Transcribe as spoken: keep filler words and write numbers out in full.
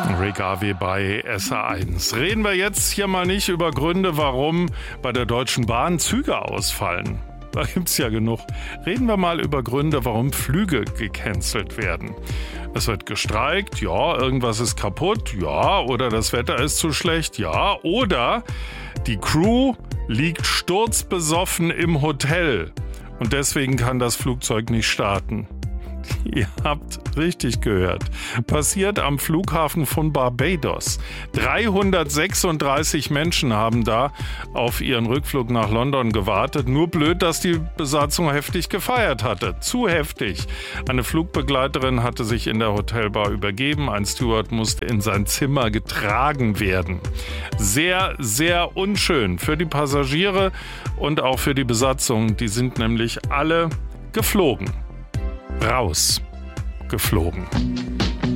Ray Garvey bei S R eins. Reden wir jetzt hier mal nicht über Gründe, warum bei der Deutschen Bahn Züge ausfallen. Da gibt's ja genug. Reden wir mal über Gründe, warum Flüge gecancelt werden. Es wird gestreikt, ja, irgendwas ist kaputt, ja, oder das Wetter ist zu schlecht, ja, oder die Crew liegt sturzbesoffen im Hotel und deswegen kann das Flugzeug nicht starten. Ihr habt richtig gehört. Passiert am Flughafen von Barbados. dreihundertsechsunddreißig Menschen haben da auf ihren Rückflug nach London gewartet. Nur blöd, dass die Besatzung heftig gefeiert hatte. Zu heftig. Eine Flugbegleiterin hatte sich in der Hotelbar übergeben. Ein Steward musste in sein Zimmer getragen werden. Sehr, sehr unschön für die Passagiere und auch für die Besatzung. Die sind nämlich alle geflogen. Raus geflogen.